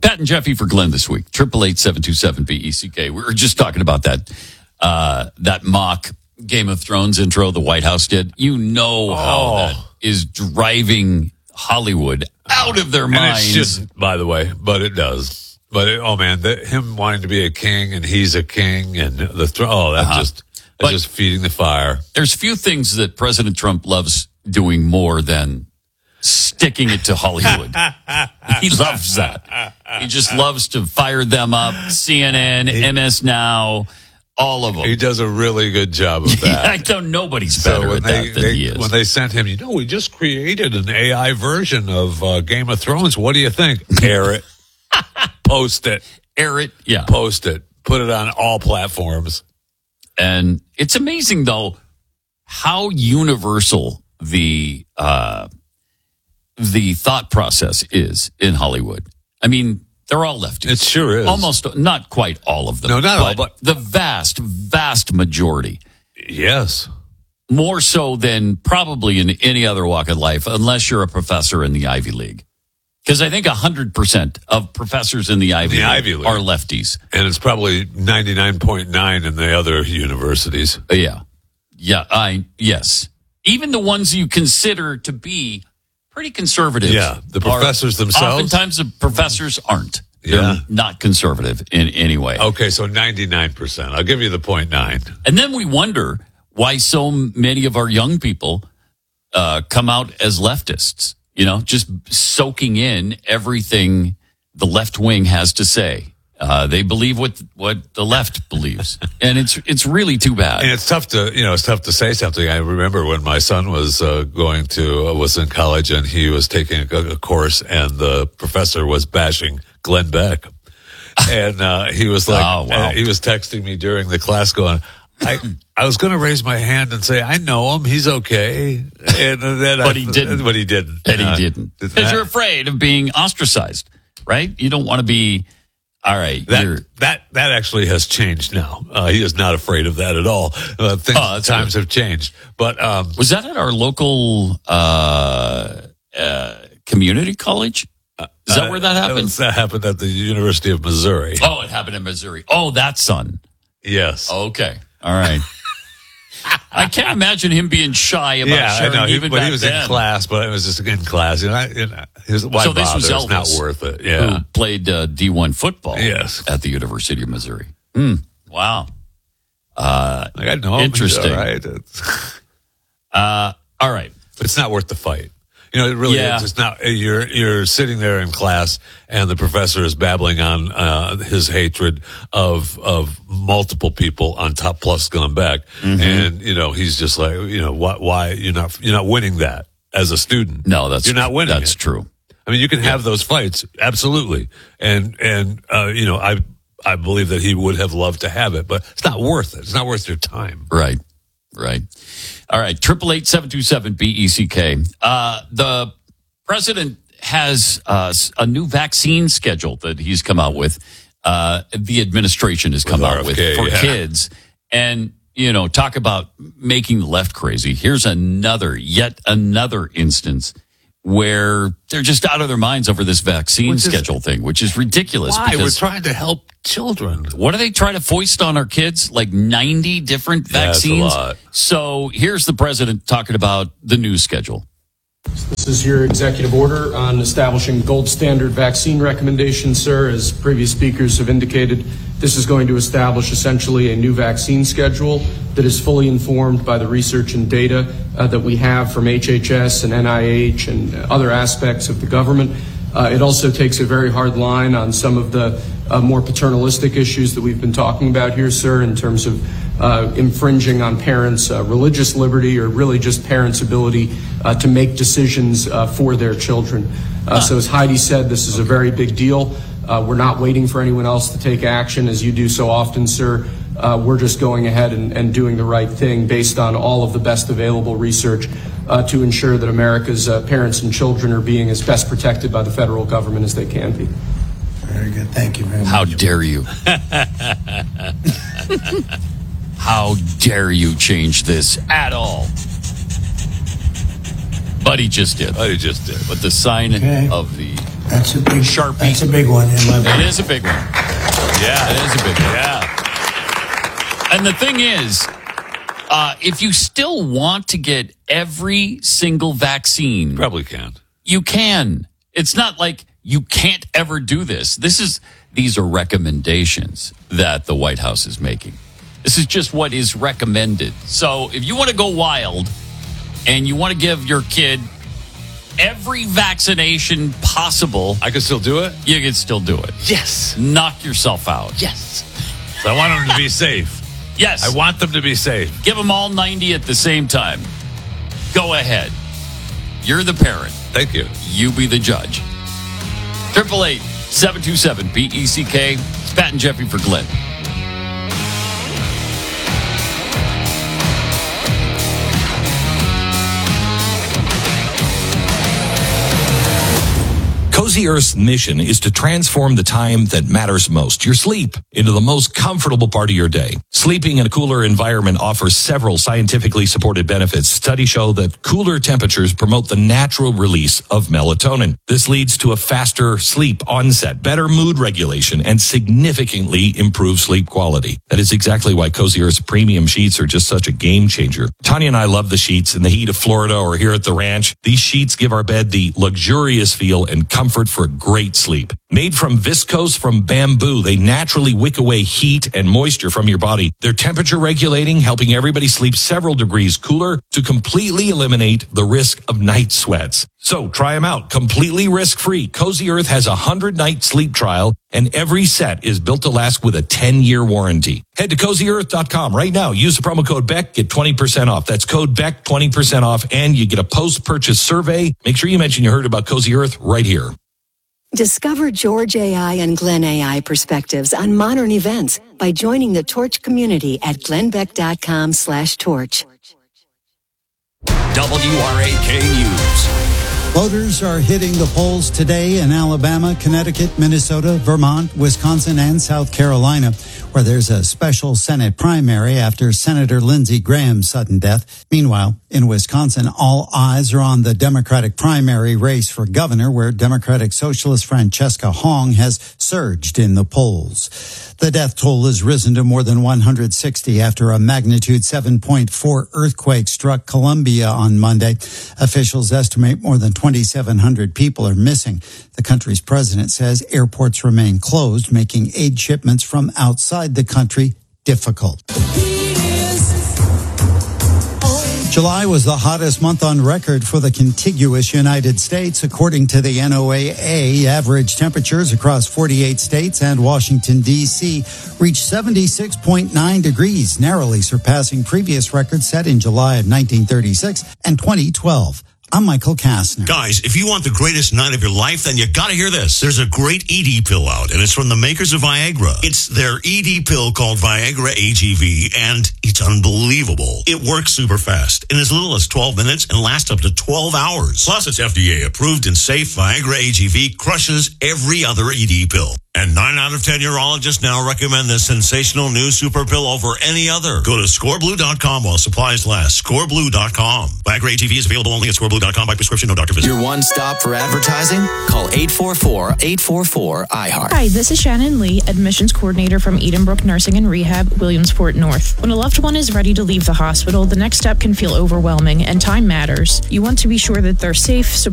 Pat and Jeffy for Glenn this week. 888-727-BECK. We were just talking about that mock Game of Thrones intro the White House did. You know how that is driving Hollywood out of their minds. It shouldn't, by the way, but it does. But him wanting to be a king and he's a king and the throne. That's just feeding the fire. There's few things that President Trump loves doing more than sticking it to Hollywood. He loves that. He just loves to fire them up. CNN, MS Now, all of them. He does a really good job of that. Nobody's better at that than he is. When they sent him, we just created an AI version of Game of Thrones. What do you think? Air it. Post it. Air it. Yeah. Post it. Put it on all platforms. And it's amazing, though, how universal the thought process is in Hollywood. I mean, they're all lefties. It sure is. Almost, not quite all of them. No, not all, but the vast, vast majority. Yes. More so than probably in any other walk of life, unless you're a professor in the Ivy League. Because I think 100% of professors in the Ivy League are lefties. And it's probably 99.9 in the other universities. Yeah. Yes. Even the ones you consider to be pretty conservative. Yeah, the professors themselves. Oftentimes the professors aren't. They're not conservative in any way. Okay, so 99%. I'll give you the 0.9. And then we wonder why so many of our young people come out as leftists. Just soaking in everything the left wing has to say. They believe what the left believes, and it's really too bad. And it's tough to say something. I remember when my son was was in college and he was taking a course, and the professor was bashing Glenn Beck, and he was like, oh, wow. He was texting me during the class, going, I was going to raise my hand and say, I know him. He's okay. And then but he didn't. But he didn't. And he didn't. Because you're afraid of being ostracized, right? You don't want to be, all right. That actually has changed now. He is not afraid of that at all. Times have changed. But was that at our local community college? Is that where that happened? That happened at the University of Missouri. Oh, it happened in Missouri. Oh, that son. Yes. Okay. All right. I can't imagine him being shy about sharing even back then. He was in class, but it was just in class. Why so bother? This was Elvis, it's not worth it. Yeah. Who played D1 football at the University of Missouri. Wow. I know him. Interesting. All all right. But it's not worth the fight. It really is. It's not. You're sitting there in class, and the professor is babbling on his hatred of multiple people on top plus Glenn Beck, and he's just like, why you're not winning that as a student? No, you're not winning. That's true. I mean, you can have those fights, absolutely, and I believe that he would have loved to have it, but it's not worth it. It's not worth your time. Right. All right, 888-727-BECK. The president has a new vaccine schedule that he's come out with. The administration has come out with for kids. And, talk about making the left crazy. Here's yet another instance where they're just out of their minds over this vaccine schedule thing, which is ridiculous. Why? We're trying to help children. What do they try to foist on our kids? Like 90 different vaccines? That's a lot. So here's the president talking about the new schedule. This is your executive order on establishing gold standard vaccine recommendations, sir. As previous speakers have indicated, this is going to establish essentially a new vaccine schedule that is fully informed by the research and data that we have from HHS and NIH and other aspects of the government. It also takes a very hard line on some of the more paternalistic issues that we've been talking about here, sir, in terms of infringing on parents' religious liberty or really just parents' ability to make decisions for their children. So as Heidi said, this is a very big deal. We're not waiting for anyone else to take action, as you do so often, sir. We're just going ahead and doing the right thing based on all of the best available research to ensure that America's parents and children are being as best protected by the federal government as they can be. Very good. Thank you very much. How dare you? How dare you change this at all? But he just did. But he just did. But the sign of the That's a big Sharpie. That's a big one in my book. It is a big one. Yeah. It is a big one. Yeah. And the thing is, if you still want to get every single vaccine, Probably can. you can. It's not like you can't ever do this. These are recommendations that the White House is making. This is just what is recommended. So if you want to go wild and you want to give your kid every vaccination possible, I can still do it? you can still do it. Yes. Knock yourself out. Yes. So I want them to be safe. Yes. I want them to be safe. Give them all 90 at the same time. Go ahead. You're the parent. Thank you. You be the judge. 888-727-BECK. It's Pat and Jeffy for Glenn. Cozy Earth's mission is to transform the time that matters most, your sleep, into the most comfortable part of your day. Sleeping in a cooler environment offers several scientifically supported benefits. Studies show that cooler temperatures promote the natural release of melatonin. This leads to a faster sleep onset, better mood regulation, and significantly improved sleep quality. That is exactly why Cozy Earth's premium sheets are just such a game changer. Tanya and I love the sheets in the heat of Florida or here at the ranch. These sheets give our bed the luxurious feel and comfort for a great sleep. Made from viscose from bamboo, they naturally wick away heat and moisture from your body. They're temperature regulating, helping everybody sleep several degrees cooler to completely eliminate the risk of night sweats. So try them out completely risk-free. Cozy Earth has a 100-night sleep trial, and every set is built to last with a 10-year warranty. Head to CozyEarth.com right now. Use the promo code BECK, get 20% off. That's code BECK, 20% off, and you get a post-purchase survey. Make sure you mention you heard about Cozy Earth right here. Discover George AI and Glenn AI perspectives on modern events by joining the Torch community at glennbeck.com/torch. WRAK News. Voters are hitting the polls today in Alabama, Connecticut, Minnesota, Vermont, Wisconsin, and South Carolina, where there's a special Senate primary after Senator Lindsey Graham's sudden death. Meanwhile, in Wisconsin, all eyes are on the Democratic primary race for governor, where Democratic Socialist Francesca Hong has surged in the polls. The death toll has risen to more than 160 after a magnitude 7.4 earthquake struck Colombia on Monday. Officials estimate more than 2,700 people are missing. The country's president says airports remain closed, making aid shipments from outside the country difficult. July was the hottest month on record for the contiguous United States. According to the NOAA, average temperatures across 48 states and Washington, D.C. reached 76.9 degrees, narrowly surpassing previous records set in July of 1936 and 2012. I'm Michael Kastner. Guys, if you want the greatest night of your life, then you gotta hear this. There's a great ED pill out, and it's from the makers of Viagra. It's their ED pill called Viagra AGV, and it's unbelievable. It works super fast in as little as 12 minutes and lasts up to 12 hours. Plus, it's FDA approved and safe. Viagra AGV crushes every other ED pill. And 9 out of 10 urologists now recommend this sensational new super pill over any other. Go to scoreblue.com while supplies last. Scoreblue.com. Viagra AGV is available only at scoreblue.com by prescription, no doctor visit. Your one stop for advertising? Call 844-844-IHEART. Hi, this is Shannon Lee, admissions coordinator from Edenbrook Nursing and Rehab, Williamsport North. When a loved one is ready to leave the hospital, the next step can feel overwhelming and time matters. You want to be sure that they're safe, supported,